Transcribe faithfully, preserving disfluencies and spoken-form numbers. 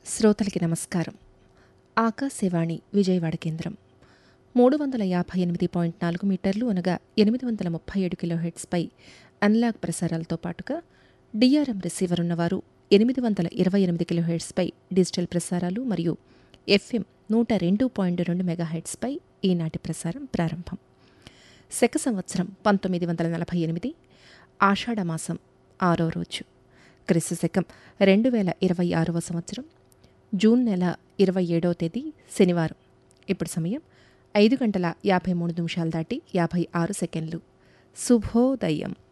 శ్రోతలకి నమస్కారం. ఆకాశవాణి విజయవాడ కేంద్రం మూడు వందల యాభై ఎనిమిది పాయింట్ నాలుగు మీటర్లు అనగా ఎనిమిది వందల ముప్పై ఏడు కిలోహెర్ట్స్పై అన్లాగ్ ప్రసారాలతో పాటుగా డిఆర్ఎం రిసీవర్ ఉన్నవారు ఎనిమిది వందల ఇరవై ఎనిమిది కిలోహెర్ట్స్పై డిజిటల్ ప్రసారాలు మరియు ఎఫ్ఎం నూట రెండు పాయింట్ రెండు మెగాహెర్ట్స్పై ఈనాటి ప్రసారం ప్రారంభం. శక సంవత్సరం పంతొమ్మిది వందల నలభై ఎనిమిది ఆషాఢమాసం ఆరో రోజు, క్రీస్తు శకం రెండు వేల ఇరవై ఆరవ సంవత్సరం జూన్ నెల ఇరవై ఏడవ తేదీ శనివారం. ఇప్పుడు సమయం ఐదు గంటల యాభై మూడు నిమిషాలు దాటి యాభై ఆరు సెకండ్లు. శుభోదయం.